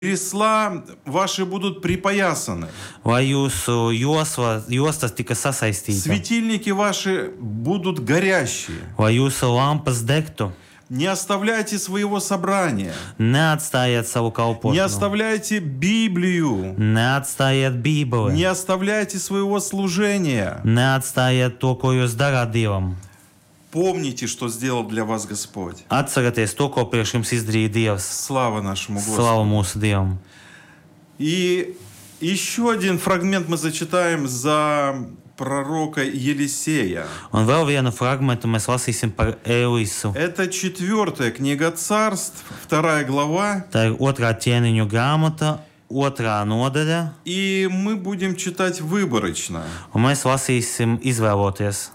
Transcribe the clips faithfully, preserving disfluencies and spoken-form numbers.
Ремесла ваши будут припоясаны. Vai jūsu josva, jostas tika sasaistītas? Светильники ваши будут горящие. Vai jūsu lampas degtu? Не оставляйте своего собрания. Neatstājiet savu Не kalpošanu. оставляйте Библию. Neatstājiet Bībeli. Не оставляйте своего служения. Neatstājiet to, ko jūs darāt Dievam. Помните, что сделал для вас Господь. Atcerieties to, ko priekš jums izdarīja Dievs. Слава нашему Господу. Slavu mūsu Dievam. И еще один фрагмент мы зачитаем за пророка Елисея. Un vēl vienu fragmentu mēs lasīsim par Elisu. Это четвертая книга Царств, вторая глава. Tā ir otrā ķēniņu grāmata, otrā nodaļa, И мы будем читать выборочно. un mēs lasīsim izvēloties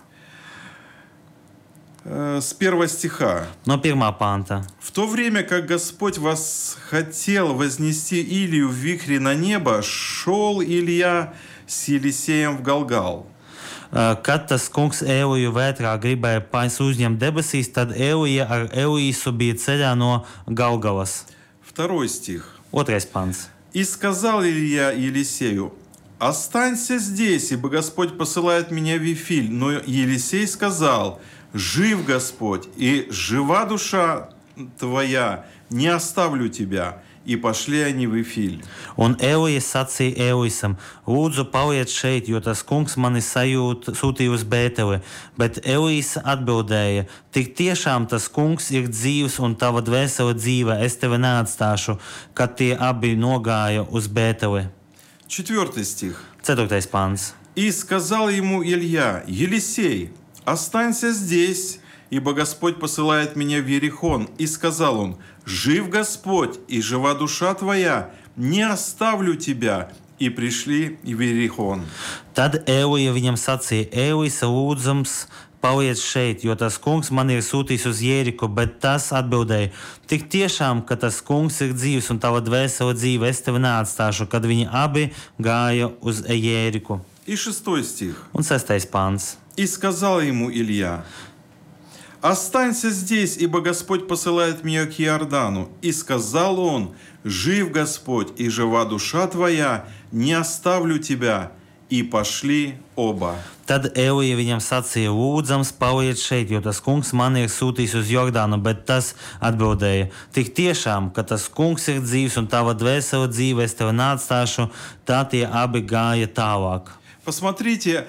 Э, С первого стиха. no pirmā panta. В то время, как Господь вас хотел вознести Илию в вихре на небо, шел Илья с Елисеем в Галгал. Kad tas kungs Eliju vētrā gribēja pais uzņemt debesīs, tad Elija ar Elīsu bija ceļā no Galgalas. Второй стих. Otrais pants. И сказал Илья Елисею: «Останься здесь, ибо Господь посылает меня в Вифиль». Но Елисей сказал: «Жив Господь, и жива душа твоя, не оставлю тебя». И пошли они в Вифиль. Un Elija sacīja Elisam: Lūdzu, paliec šeit, jo tas kungs mani sajūt, sūtīja uz Bēteli. Bet Elīsa atbildēja: Tik tiešām tas kungs ir dzīvs un tava dvēsele dzīve, es tevi neatstāšu, kad tie abi nogāja uz Bēteli. Четвертый стих. Ceturtais pants. И сказал ему Илья: «Елисей, останься здесь, ибо Господь посылает меня в Иерихон». И сказал он: «Жив Господь, и жива душа твоя, не оставлю тебя». И пришли в Иерихон. Tad Elija viņam sacīja: Elisa, lūdzams, paliec šeit, jo tas kungs man ir sūtījis uz Jēriku. Bet tas atbildēja: Tik tiešām, ka tas kungs ir dzīvs un tava dvēsele dzīve, es tevi neatstāšu, kad viņi abi gāja uz Jēriku. И шестой стих. Un sestais pants. И сказал ему Илья: «Останься здесь, ибо Господь посылает меня к Иордану». И сказал он: «Жив Господь, и жива душа твоя, не оставлю тебя». И пошли оба. Tad Elija viņam sacīja: Lūdzams, paliec šeit, jo tas kungs man ir sūtījis uz Jordānu. Bet tas atbildēja: Tik tiešām, ka tas kungs ir dzīvs un tava dvēsele dzīve, es tevi neatstāšu. Tā tie abi gāja tālāk. Посмотрите,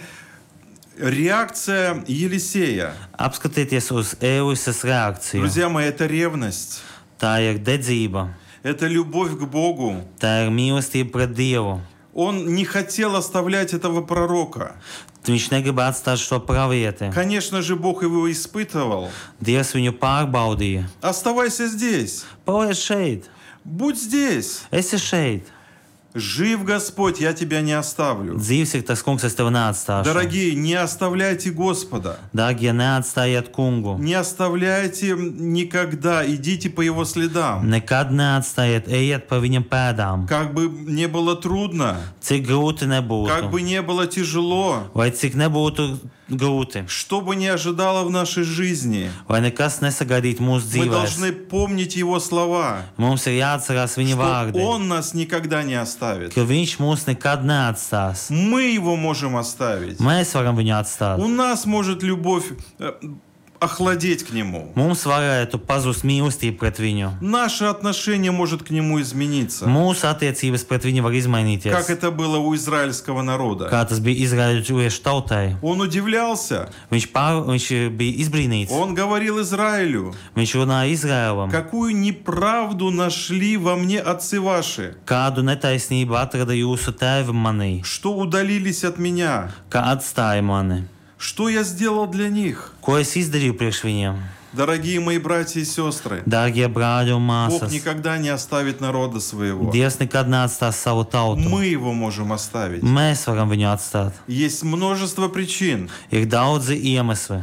реакция Елисея. Apskatieties uz Elisas reakciju. Друзья мои, это ревность. Tā ir dedzība, Это любовь к Богу. tā ir mīlestība pret Dievu. Он не хотел оставлять этого пророка. Viņš negribēja atstāt šo pravieti. Конечно же, Бог его испытывал. Dievs viņu pārbaudīja. Оставайся здесь. Paliec šeit, Будь здесь. esi šeit. Жив Господь, я тебя не оставлю. Dzīvs ir tas kungs, es tevi neatstāšu. Дорогие, не оставляйте Господа. Dārgie, neatstājiet kungu. Не оставляйте никогда. Идите по его следам. Nekad neatstājiet, ejiet pa viņa pēdām. Как бы не было трудно, Cik grūti как бы nebūtu, не было тяжело, vai cik nebūtu grūti, что бы ни ожидало в нашей жизни, vai nekas nesagaidītu mūsu мы dzīvēs. должны помнить его слова, Mums ir jāatcerās viņa что vārdi, он нас никогда не оставит. ka viņš mūs nekad neatstās. Мы его можем оставить. Mēs varam viņu atstāt. У нас может любовь э, охладеть к нему. Mums varētu pazust mīlestība pret viņu. Наше отношение может к нему измениться. Mūsu attiecības pret viņu var Как izmainīties. это было у израильского народа. Kā tas bija izraēļiešu tautai. Он удивлялся. Viņš, pār, viņš bija izbrīnīts. Он говорил Израилю: Viņš runāja Izraēlam. «Какую неправду нашли во мне отцы ваши, Kādu netaisnību atrada jūsu tēvi manī, что удалились от меня, kā atstāja mani? что я сделал для них». Ko es izdarīju priekš viņiem? Дорогие мои братья и сестры, Dārgie brāļi un Бог māsas, никогда не оставит народа своего. Dievs nekad neatstās savu tautu. Мы его можем оставить. Mēs varam viņu atstāt. Есть множество причин. Ir daudzi iemesli.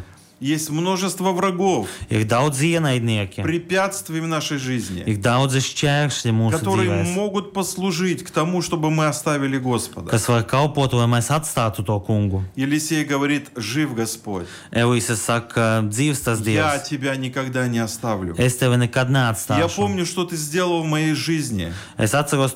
Есть множество врагов, Ir daudz ienaidnieki, препятствий в нашей жизни, ir daudz šķēršļi mūsu которые dzīvēm, могут послужить к тому, чтобы мы оставили Господа. kas var kalpot, lai mēs atstātu to kungu. Елисей говорит: жив Господь, Elīze saka, dzīvs tas я Dievs, тебя никогда не оставлю. es tevi nekad Я neatstāšu. помню, что ты сделал в моей жизни. Es atceros